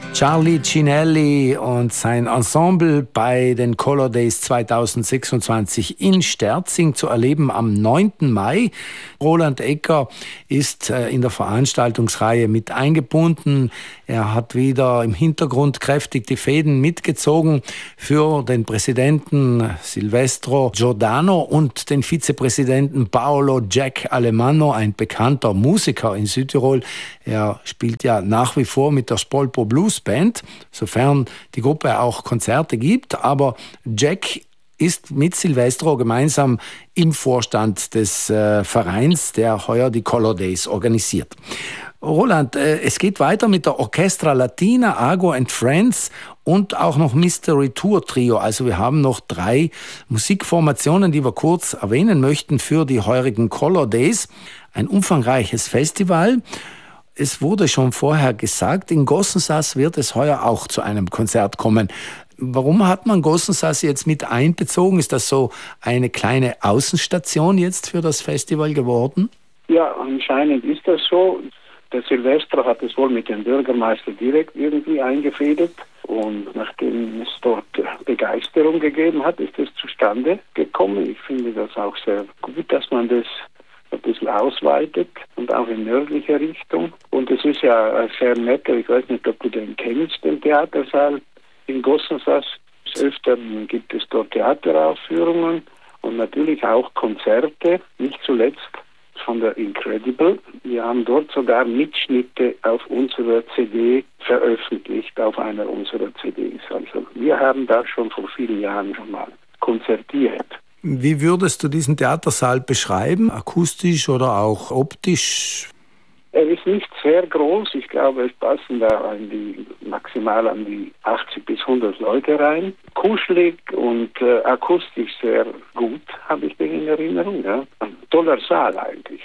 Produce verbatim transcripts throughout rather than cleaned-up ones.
Charlie Cinelli und sein Ensemble bei den Color Days zweitausendsechsundzwanzig in Sterzing zu erleben am neunten Mai. Roland Ecker ist in der Veranstaltungsreihe mit eingebunden. Er hat wieder im Hintergrund kräftig die Fäden mitgezogen für den Präsidenten Silvestro Giordano und den Vizepräsidenten Paolo Jack Alemanno, ein bekannter Musiker in Südtirol. Er spielt ja nach wie vor mit der Spolpo Blues Band, sofern die Gruppe auch Konzerte gibt. Aber Jack ist mit Silvestro gemeinsam im Vorstand des äh, Vereins, der heuer die Color Days organisiert. Roland, äh, es geht weiter mit der Orchestra Latina, Ago and Friends und auch noch Mystery Tour Trio. Also wir haben noch drei Musikformationen, die wir kurz erwähnen möchten für die heurigen Color Days. Ein umfangreiches Festival. Es wurde schon vorher gesagt, in Gossensas wird es heuer auch zu einem Konzert kommen. Warum hat man Gossensas jetzt mit einbezogen? Ist das so eine kleine Außenstation jetzt für das Festival geworden? Ja, anscheinend ist das so. Der Silvestro hat es wohl mit dem Bürgermeister direkt irgendwie eingefädelt. Und nachdem es dort Begeisterung gegeben hat, ist es zustande gekommen. Ich finde das auch sehr gut, dass man das ein bisschen ausweitet und auch in nördliche Richtung. Und es ist ja ein sehr netter, ich weiß nicht, ob du den kennst, den Theatersaal in Gossensas. Des Öfteren gibt es dort Theateraufführungen und natürlich auch Konzerte, nicht zuletzt von der Incredible. Wir haben dort sogar Mitschnitte auf unserer C D veröffentlicht, auf einer unserer C Ds. Also wir haben da schon vor vielen Jahren schon mal konzertiert. Wie würdest du diesen Theatersaal beschreiben? Akustisch oder auch optisch? Er ist nicht sehr groß. Ich glaube, es passen da an die, maximal an die achtzig bis hundert Leute rein. Kuschelig und äh, akustisch sehr gut, habe ich den in Erinnerung. Ja. Ein toller Saal eigentlich.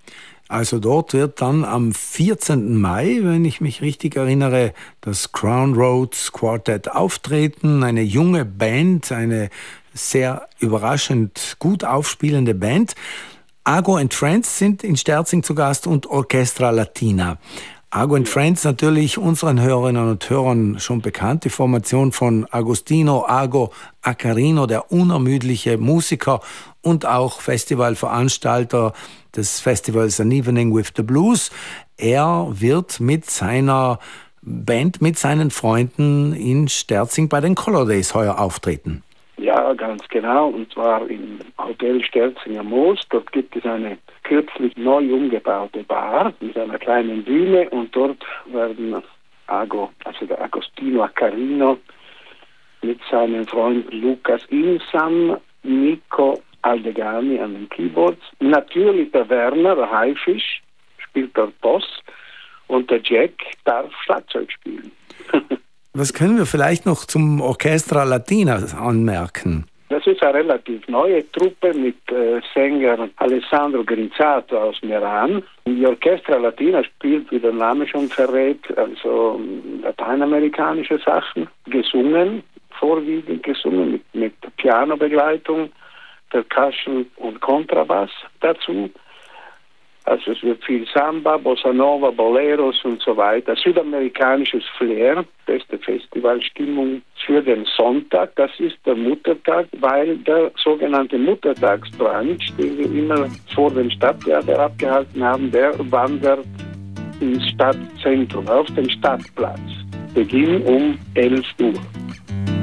Also dort wird dann am vierzehnten Mai, wenn ich mich richtig erinnere, das Crown Roads Quartet auftreten. Eine junge Band, eine sehr überraschend gut aufspielende Band. Ago and Friends sind in Sterzing zu Gast und Orchestra Latina. Ago and Friends natürlich unseren Hörerinnen und Hörern schon bekannt. Die Formation von Agostino Ago Accarino, der unermüdliche Musiker und auch Festivalveranstalter des Festivals An Evening with the Blues. Er wird mit seiner Band, mit seinen Freunden in Sterzing bei den Color Days heuer auftreten. Ja, ganz genau. Und zwar im Hotel Sterzinger Moos. Dort gibt es eine kürzlich neu umgebaute Bar mit einer kleinen Bühne. Und dort werden Ago, also der Agostino Accarino, mit seinen Freunden Lukas Insam, Nico Aldegani an den Keyboards, natürlich der Werner, der Haifisch, spielt dort Boss. Und der Jack darf Schlagzeug spielen. Was können wir vielleicht noch zum Orchestra Latina anmerken? Das ist eine relativ neue Truppe mit äh, Sänger Alessandro Grinzato aus Meran. Die Orchestra Latina spielt, wie der Name schon verrät, also lateinamerikanische Sachen, gesungen, vorwiegend gesungen mit, mit Pianobegleitung, Percussion und Kontrabass dazu. Also es wird viel Samba, Bossa Nova, Boleros und so weiter. Südamerikanisches Flair, beste Festivalstimmung für den Sonntag. Das ist der Muttertag, weil der sogenannte Muttertagsbrunch, den wir immer vor dem Stadttheater abgehalten haben, der wandert ins Stadtzentrum, auf den Stadtplatz. Beginn um elf Uhr.